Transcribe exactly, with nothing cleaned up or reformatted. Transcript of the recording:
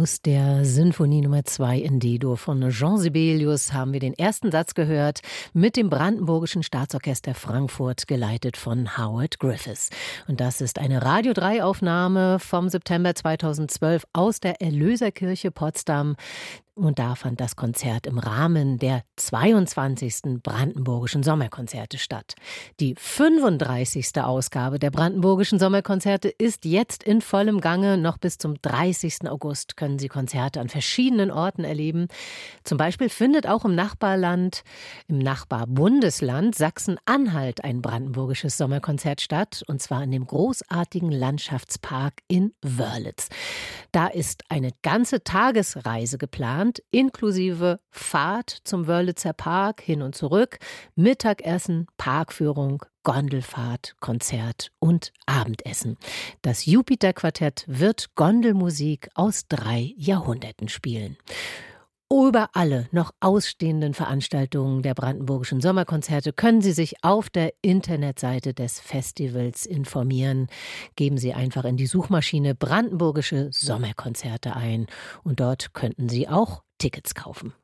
Aus der Sinfonie Nummer zwei in D-Dur von Jean Sibelius haben wir den ersten Satz gehört mit dem Brandenburgischen Staatsorchester Frankfurt, geleitet von Howard Griffiths. Und das ist eine Radio drei Aufnahme vom September zweitausendzwölf aus der Erlöserkirche Potsdam. Und da fand das Konzert im Rahmen der zweiundzwanzigsten Brandenburgischen Sommerkonzerte statt. Die fünfunddreißigste Ausgabe der Brandenburgischen Sommerkonzerte ist jetzt in vollem Gange. Noch bis zum dreißigsten August können Sie Konzerte an verschiedenen Orten erleben. Zum Beispiel findet auch im Nachbarland, im Nachbarbundesland Sachsen-Anhalt ein brandenburgisches Sommerkonzert statt. Und zwar in dem großartigen Landschaftspark in Wörlitz. Da ist eine ganze Tagesreise geplant, inklusive Fahrt zum Wörlitzer Park hin und zurück, Mittagessen, Parkführung, Gondelfahrt, Konzert und Abendessen. Das Jupiter-Quartett wird Gondelmusik aus drei Jahrhunderten spielen. Über alle noch ausstehenden Veranstaltungen der Brandenburgischen Sommerkonzerte können Sie sich auf der Internetseite des Festivals informieren. Geben Sie einfach in die Suchmaschine Brandenburgische Sommerkonzerte ein und dort könnten Sie auch Tickets kaufen.